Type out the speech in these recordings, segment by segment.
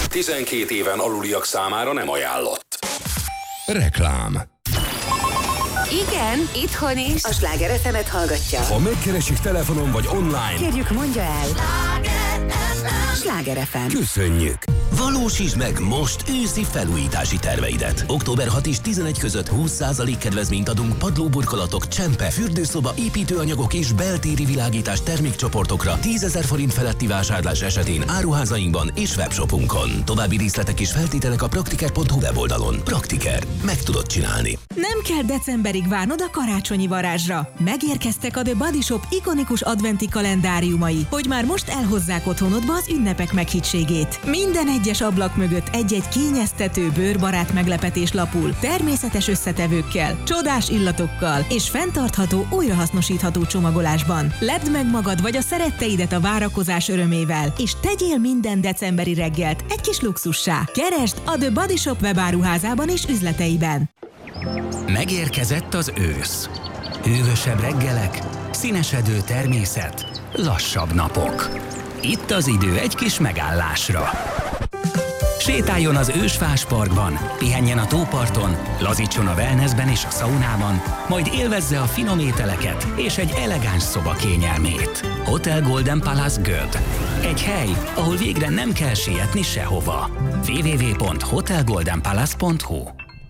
12 éven aluliak számára nem ajánlott. Reklám. Igen, itthon is. A Sláger FM-et hallgatja. Ha megkeresik telefonon vagy online, Kérjük, mondja el. Sláger FM. Köszönjük! Valósítsd meg most őszi felújítási terveidet. Október 6 és 11 között 20% kedvezményt adunk padlóburkolatok, csempe, fürdőszoba, építőanyagok és beltéri világítás termékcsoportokra 10 000 forint feletti vásárlás esetén áruházainkban és webshopunkon. További részletek és feltételek a praktiker.hu weboldalon. Praktiker. Meg tudod csinálni. Nem kell decemberig várnod a karácsonyi varázsra. Megérkeztek a The Body Shop ikonikus adventi kalendáriumai, hogy már most elhozzák otthonodba az ünnepek meghittségét. Minden egyes ablak mögött egy-egy kényeztető, bőrbarát meglepetés lapul, természetes összetevőkkel, csodás illatokkal és fenntartható, újrahasznosítható csomagolásban. Lepd meg magad vagy a szeretteidet a várakozás örömével, és tegyél minden decemberi reggelt egy kis luxussá. Keresd a The Body Shop webáruházában és üzleteiben. Megérkezett az ősz. Hűvösebb reggelek, színesedő természet, lassabb napok. Itt az idő egy kis megállásra. Sétáljon az Ősfás Parkban, pihenjen a tóparton, lazítson a wellnessben és a szaunában, majd élvezze a finom ételeket és egy elegáns szoba kényelmét. Hotel Golden Palace Göd. Egy hely, ahol végre nem kell sietni sehova. www.hotelgoldenpalace.hu.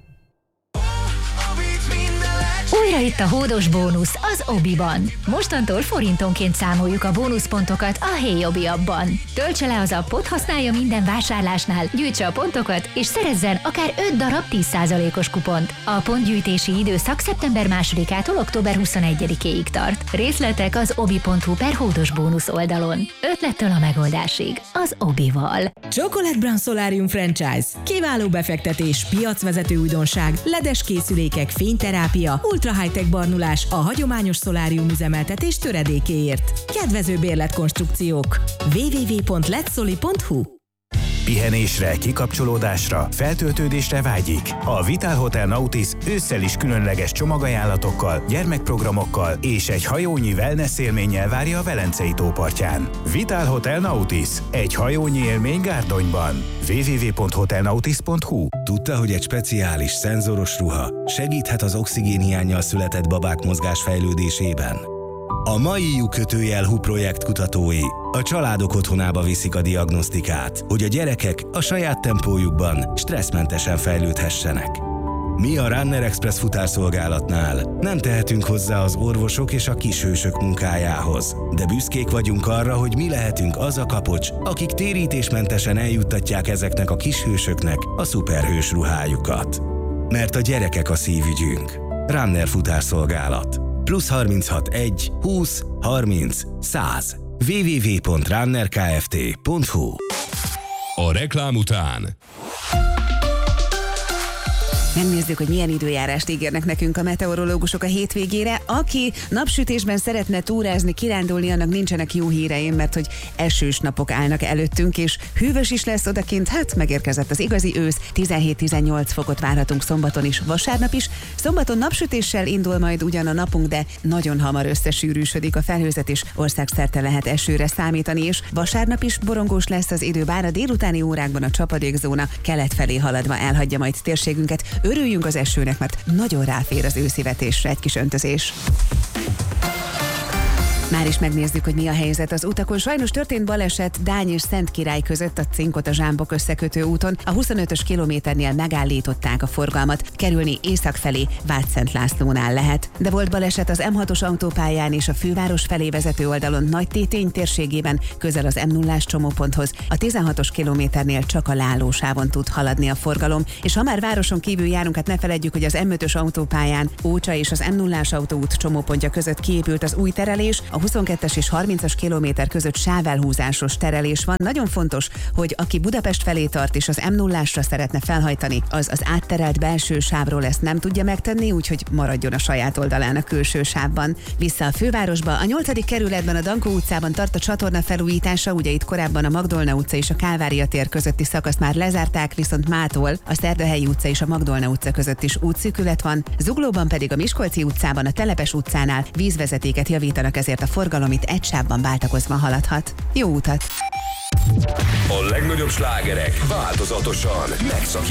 Újra itt a hódos bónusz az Obiban. Mostantól forintonként számoljuk a bónuszpontokat a Hey Obi appban. Töltse le az appot, használja minden vásárlásnál, gyűjtse a pontokat, és szerezzen akár 5 darab 10%-os kupont. A pontgyűjtési időszak szeptember 2-ától október 21-ig tart. Részletek az obi.hu/hódos bónusz oldalon. Ötlettől a megoldásig. Az Obival. Chocolate Brown Solarium Franchise. Kiváló befektetés, piacvezető újdonság, ledes készülékek, fényterápia, ultra high-tech barnulás a hagyományos szolárium üzemeltetés töredékéért. Kedvező bérletkonstrukciók. www.letsoli.hu. Pihenésre, kikapcsolódásra, feltöltődésre vágyik. A Vital Hotel Nautis ősszel is különleges csomagajánlatokkal, gyermekprogramokkal és egy hajónyi wellness élménnyel várja a Velencei tópartján. Vital Hotel Nautis. Egy hajónyi élmény Gárdonyban. www.hotelnautis.hu. Tudta, hogy egy speciális szenzoros ruha segíthet az oxigénhiánnyal született babák mozgásfejlődésében? A mai lyukkötőjel projekt kutatói a családok otthonába viszik a diagnosztikát, hogy a gyerekek a saját tempójukban stresszmentesen fejlődhessenek. Mi a Runner Express futárszolgálatnál nem tehetünk hozzá az orvosok és a kishősök munkájához, de büszkék vagyunk arra, hogy mi lehetünk az a kapocs, akik térítésmentesen eljuttatják ezeknek a kishősöknek a szuperhős ruhájukat. Mert a gyerekek a szívügyünk. Runner futárszolgálat. +36 1 20 30 100 www.runnerkft.hu. A reklám után Megnézzük, hogy milyen időjárást ígérnek nekünk a meteorológusok a hétvégére. Aki napsütésben szeretne túrázni, kirándulni, annak nincsenek jó híreim, mert hogy esős napok állnak előttünk, és hűvös is lesz odakint. Hát megérkezett az igazi ősz, 17-18 fokot várhatunk szombaton is, vasárnap is. Szombaton napsütéssel indul majd ugyan a napunk, de nagyon hamar összesűrűsödik a felhőzet, és országszerte lehet esőre számítani, és vasárnap is borongós lesz az idő, bár a délutáni órákban a csapadékzóna kelet felé haladva elhagyja majd térségünket. Örüljünk az esőnek, mert nagyon ráfér az őszi vetésre egy kis öntözés. Már is megnézzük, hogy mi a helyzet az utakon. Sajnos történt baleset Dány és Szentkirály között a Cinkot-a-Zsámbok összekötő úton. A 25-ös kilométernél megállították a forgalmat. Kerülni észak felé Vácszent Lászlónál lehet. De volt baleset az M6-os autópályán és a főváros felé vezető oldalon Nagytétény térségében, közel az M0-ás csomóponthoz. A 16-os kilométernél csak a Lálósávon tud haladni a forgalom. És ha már városon kívül járunk, hát ne feledjük, hogy az M5-ös autópályán Ócsa és az M0-ás autóút csomópontja között kiépült az új terelés. A 22-es és 30-as kilométer között sávelhúzásos terelés van. Nagyon fontos, hogy aki Budapest felé tart és az M0-ásra szeretne felhajtani, az átterelt belső sávról ezt nem tudja megtenni, úgyhogy maradjon a saját oldalán a külső sávban. Vissza a fővárosba, a 8. kerületben a Dankó utcában tart a csatorna felújítása, ugye itt korábban a Magdolna utca és a Kálvária tér közötti szakaszt már lezárták, viszont mától a Szerdahelyi utca és a Magdolna utca között is útszűkület van, Zuglóban pedig a Miskolci utcában, a Telepes utcánál vízvezetéket javítanak, ezért a forgalom itt egy sávban váltakozva haladhat. Jó utat! A legnagyobb slágerek változatosan megszakítják